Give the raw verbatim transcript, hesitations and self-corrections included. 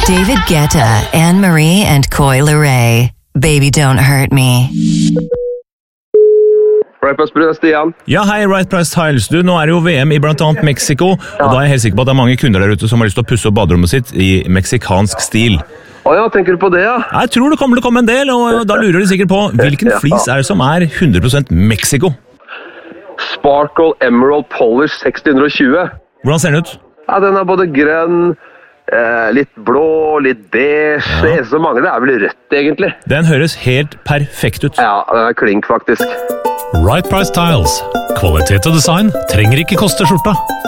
David Guetta, Anne-Marie, and Coy Leray. Baby, don't hurt me. Right Price Tiles, Stian. Ja, hei, Right Price Tiles. Du, nå er det jo V M i blant annet Mexico, og da er jeg helt sikker på at det er mange kunder der ute som har lyst til å pusse opp baderommet sitt i meksikansk stil. Å ja, tenker du på det, ja? Jeg tror det kommer til å komme en del, og da lurer de sikkert på hvilken flis er det som er hundre prosent Mexico? Sparkle Emerald Polish seks hundre og tjue. Hvordan ser den ut? Ja, den er både grønn, eh, litt blå, litt beige. Ja. Det eneste som mangler er vel rødt, egentlig. Den høres helt perfekt ut. Ja, den er klink, faktisk. Right Price Tiles. Kvalitet og design trenger ikke koste skjorta.